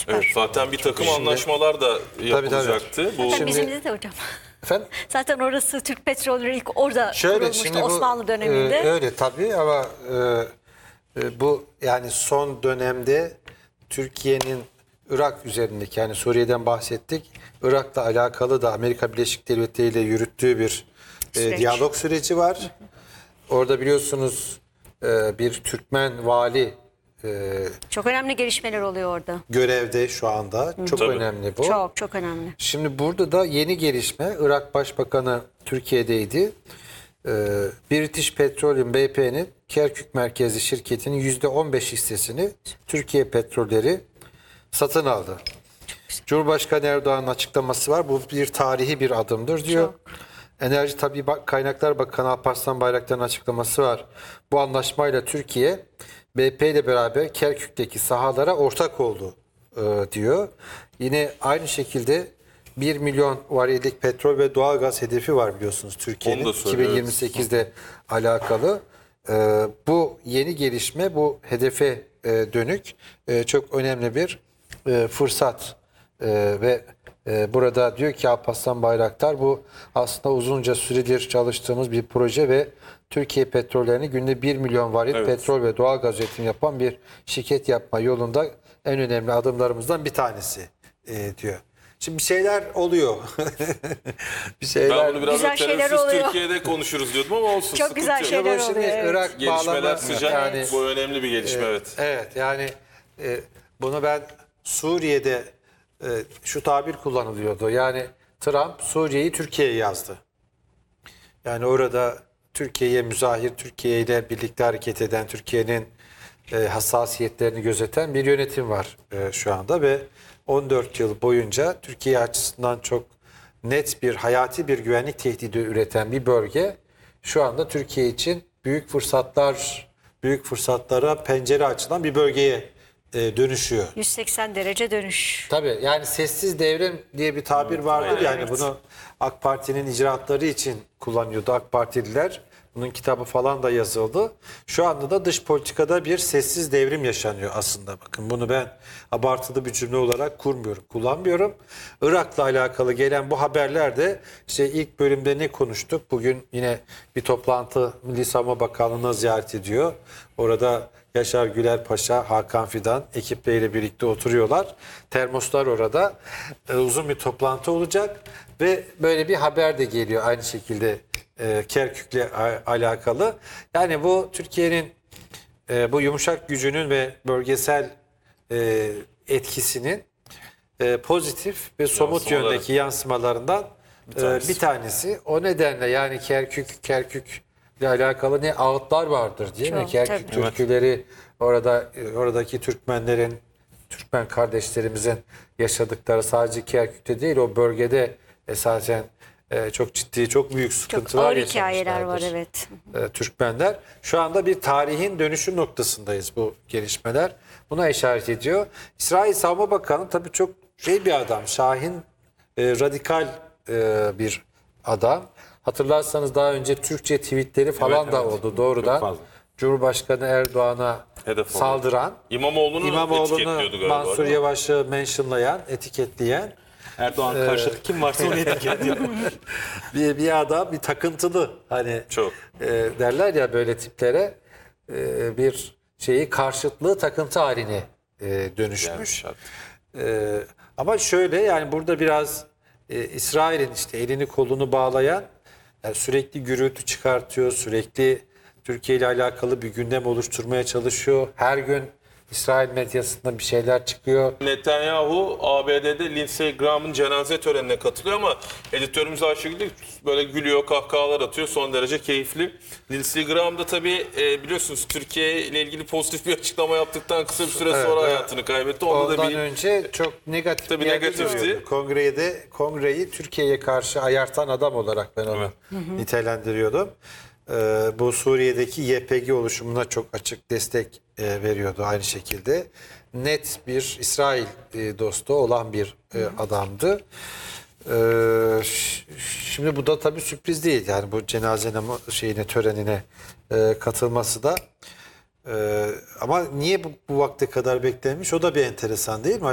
süper. Evet, zaten bir takım anlaşmalar da yapılacaktı. Bu Zaten bizimizde de hocam. Efendim? Zaten orası Türk Petrolleri ilk orada kurulmuştu bu, Osmanlı döneminde. öyle tabii ama bu yani son dönemde Türkiye'nin Irak üzerindeki, yani Suriye'den bahsettik. Irak'la alakalı da Amerika Birleşik Devletleri ile yürüttüğü bir diyalog süreci var. Orada biliyorsunuz bir Türkmen vali Çok önemli gelişmeler oluyor orada. görevde şu anda. Çok Tabii. önemli bu. Çok çok önemli. Şimdi burada da yeni gelişme. Irak Başbakanı Türkiye'deydi. British Petroleum BP'nin Kerkük merkezli şirketinin %15 hissesini Türkiye Petrolleri satın aldı. Cumhurbaşkanı Erdoğan'ın açıklaması var. Bu bir tarihi bir adımdır diyor. Çok. Enerji Tabii Kaynaklar Bakanı Alparslan Bayraktar'ın açıklaması var. Bu anlaşmayla Türkiye BP ile beraber Kerkük'teki sahalara ortak oldu diyor. Yine aynı şekilde 1 milyon varillik petrol ve doğalgaz hedefi var biliyorsunuz Türkiye'nin Onu da söylüyor, 2028'de alakalı. Bu yeni gelişme bu hedefe dönük çok önemli bir fırsat ve burada diyor ki Alparslan Bayraktar, bu aslında uzunca süredir çalıştığımız bir proje ve Türkiye Petrollerini günde 1 milyon varil petrol ve doğalgaz üretimi yapan bir şirket yapma yolunda en önemli adımlarımızdan bir tanesi diyor. Şimdi bir şeyler oluyor. Bir şeyler. ben bunu biraz Güzel da şeyler terörsüz oluyor. Türkiye'de konuşuruz diyordum ama olsun. Çok güzel yok. şeyler Şimdi oluyor. Evet. Irak Gelişmeler bağlamı sıcak. yani Bu önemli bir gelişme, evet. evet yani bunu ben Suriye'de şu tabir kullanılıyordu. Yani Trump Suriye'yi Türkiye'ye yazdı. Yani orada Türkiye'ye müzahir, Türkiye ile birlikte hareket eden, Türkiye'nin hassasiyetlerini gözeten bir yönetim var şu anda ve 14 yıl boyunca Türkiye açısından çok net bir hayati bir güvenlik tehdidi üreten bir bölge şu anda Türkiye için büyük fırsatlara pencere açılan bir bölgeye dönüşüyor. 180 derece dönüş. Tabii yani sessiz devrim diye bir tabir vardır, yani evet. bunu AK Parti'nin icraatları için kullanıyordu AK Partililer. Bunun kitabı falan da yazıldı. Şu anda da dış politikada bir sessiz devrim yaşanıyor aslında. Bakın bunu ben abartılı bir cümle olarak kullanmıyorum. Irak'la alakalı gelen bu haberler de işte ilk bölümde ne konuştuk? Bugün yine bir toplantı Milli Savunma Bakanlığı'na ziyaret ediyor. Orada Yaşar Güler Paşa, Hakan Fidan ekipleriyle birlikte oturuyorlar. Termoslar orada. Uzun bir toplantı olacak ve böyle bir haber de geliyor aynı şekilde Kerkük'le alakalı. Yani bu Türkiye'nin bu yumuşak gücünün ve bölgesel etkisinin pozitif ve somut yöndeki yansımalarından bir tanesi. O nedenle yani Kerkük'le alakalı ne ağıtlar vardır değil mi? Çok, Kerkük tabii. türküleri, oradaki Türkmen kardeşlerimizin yaşadıkları sadece Kerkük'te değil, o bölgede esasen çok ciddi, çok büyük Çok sıkıntılar ağır hikayeler var, yaşamışlardır. evet. Türkmenler. Şu anda bir tarihin dönüşüm noktasındayız bu gelişmeler. Buna işaret ediyor. İsrail Savunma Bakanı tabii çok bir adam. Şahin, radikal bir adam. Hatırlarsanız daha önce Türkçe tweetleri falan da oldu doğrudan. Cumhurbaşkanı Erdoğan'a Hedef saldıran, İmamoğlu'nu etiketliyordu galiba. Mansur Yavaş'ı mentionlayan, etiketleyen Erdoğan karşıtı kim varsa onu etiketliyor. bir adam, bir takıntılı, hani Çok. derler ya böyle tiplere, bir şeyi karşıtlığı takıntı haline dönüşmüş. Ama şöyle, yani burada biraz İsrail'in işte elini kolunu bağlayan, yani sürekli gürültü çıkartıyor, sürekli Türkiye ile alakalı bir gündem oluşturmaya çalışıyor. Her gün İsrail medyasında bir şeyler çıkıyor. Netanyahu ABD'de Lindsey Graham'ın cenaze törenine katılıyor ama editörümüz Ayşegül böyle gülüyor, kahkahalar atıyor. Son derece keyifli. Lindsey Graham da tabii biliyorsunuz Türkiye ile ilgili pozitif bir açıklama yaptıktan kısa bir süre sonra hayatını kaybetti. Ondan önce çok negatif Tabii bir yerde negatifti. duruyordu. Kongreyi Türkiye'ye karşı ayartan adam olarak ben onu nitelendiriyordum. Bu Suriye'deki YPG oluşumuna çok açık destek veriyordu aynı şekilde. Net bir İsrail dostu olan bir adamdı. Şimdi bu da tabii sürpriz değil. Yani bu cenaze törenine katılması da. Ama niye bu vakte kadar beklenmiş? O da bir enteresan değil mi?